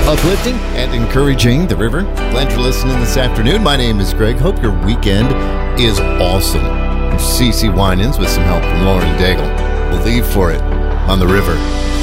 uplifting and encouraging the river. Glad you're listening this afternoon. My name is Greg. Hope your weekend is awesome. I'm CeCe Winans with some help from Lauren Daigle. We'll leave for it on the river.